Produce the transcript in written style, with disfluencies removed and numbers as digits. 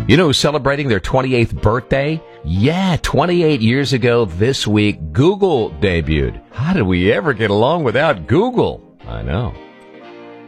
You know who's celebrating their 28th birthday? Yeah, 28 years ago this week, Google debuted. How did we ever get along without Google? I know.